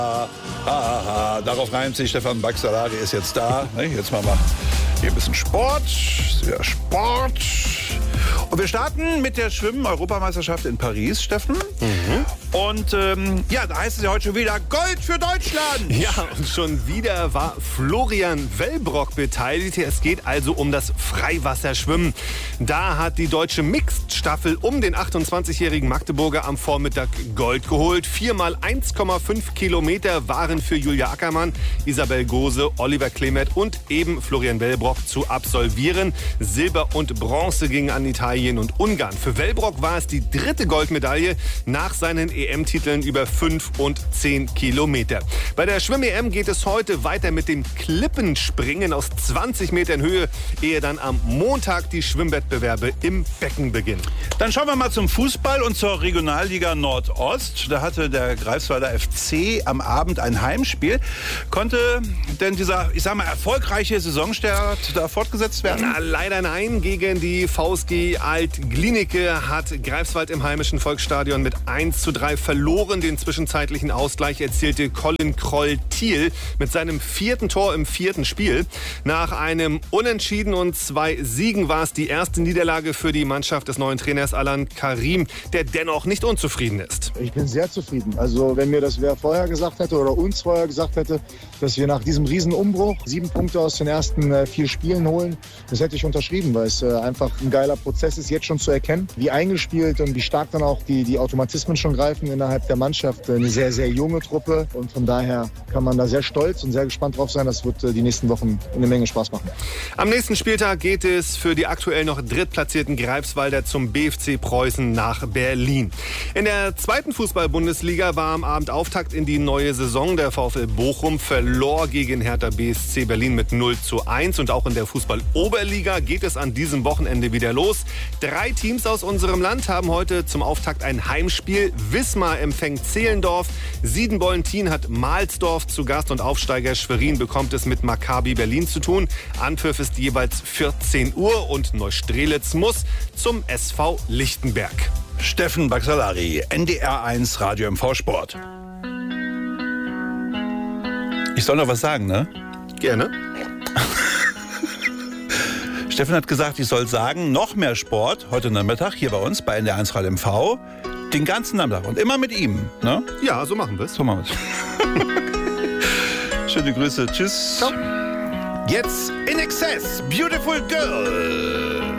Darauf reimt sich. Stefan Baxalari ist jetzt da. Jetzt machen wir hier ein bisschen Sport. Ja, Sport. Und wir starten mit der Schwimmen-Europameisterschaft in Paris, Steffen. Und ja, da heißt es ja heute schon wieder Gold für Deutschland. Ja, und schon wieder war Florian Wellbrock beteiligt. Es geht also um das Freiwasserschwimmen. Da hat die deutsche Mixed-Staffel um den 28-jährigen Magdeburger am Vormittag Gold geholt. 4 mal 1,5 Kilometer waren für Julia Ackermann, Isabel Gose, Oliver Klemet und eben Florian Wellbrock zu absolvieren. Silber und Bronze gingen an Italien und Ungarn. Für Wellbrock war es die dritte Goldmedaille nach seinen EM-Titeln über 5 und 10 Kilometer. Bei der Schwimm-EM geht es heute weiter mit dem Klippenspringen aus 20 Metern Höhe, ehe dann am Montag die Schwimmwettbewerbe im Becken beginnen. Dann schauen wir mal zum Fußball und zur Regionalliga Nordost. Da hatte der Greifswalder FC am Abend ein Heimspiel. Konnte denn dieser, ich sag mal, erfolgreiche Saisonstart da fortgesetzt werden? Na, leider nein. Gegen die VSG Alt-Glienicke hat Greifswald im heimischen Volksstadion mit 1:3 verloren. Den zwischenzeitlichen Ausgleich erzielte Colin Kroll-Thiel mit seinem 4. Tor im 4. Spiel. Nach einem Unentschieden und 2 Siegen war es die erste Niederlage für die Mannschaft des neuen Trainers Alan Karim, der dennoch nicht unzufrieden ist. Ich bin sehr zufrieden. Also wenn mir das wer vorher gesagt hätte oder uns vorher gesagt hätte, dass wir nach diesem Riesenumbruch 7 Punkte aus den ersten 4 Spielen holen, das hätte ich unterschrieben, weil es einfach ein geiler Prozess ist, jetzt schon zu erkennen, wie eingespielt und wie stark dann auch die Automatismen schon greifen innerhalb der Mannschaft. Eine sehr, sehr junge Truppe und von daher kann man da sehr stolz und sehr gespannt drauf sein. Das wird die nächsten Wochen eine Menge Spaß machen. Am nächsten Spieltag geht es für die aktuell noch drittplatzierten Greifswalder zum BFC Preußen nach Berlin. In der zweiten Fußball-Bundesliga war am Abend Auftakt in die neue Saison. Der VfL Bochum verlor gegen Hertha BSC Berlin mit 0:1 und auch in der Fußball-Oberliga geht es an diesem Wochenende wieder los. 3 Teams aus unserem Land haben heute zum Auftakt ein Heimspiel. Wismar empfängt Zehlendorf, Siedenbollentin hat Mahlsdorf zu Gast und Aufsteiger Schwerin bekommt es mit Maccabi Berlin zu tun. Anpfiff ist jeweils 14 Uhr und Neustrelitz muss zum SV Lichtenberg. Steffen Baxalari, NDR 1 Radio MV Sport. Ich soll noch was sagen, ne? Gerne. Steffen hat gesagt, ich soll sagen, noch mehr Sport heute Nachmittag hier bei uns bei NDR 1 Radio MV. Den ganzen Nachmittag und immer mit ihm, ne? Ja, so machen wir es. So machen wir es. Schöne Grüße, tschüss. Ciao. Jetzt In Excess, Beautiful Girl.